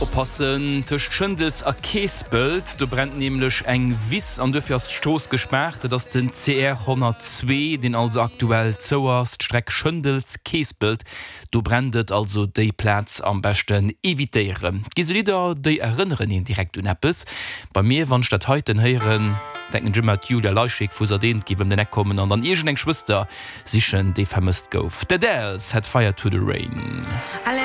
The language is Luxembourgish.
oppassen tuch Schëndels a Käesbild, du brennt nämlich eng Wiss an du first Stoß gesperrt, das den CR 102, den also aktuell zoerst Streck Schëndels Käesbild. Du brennet also déi Platz am besten evitieren. Gise Lieder déi erinnern ihn direkt un Appes. Bei mir wann statt heute heieren, denken Jimmer Julia Leischig vu den giwem den Eck kommen an an egen eng Schwister sichen déi vermisst gouf. The Dells had Fire to the Rain.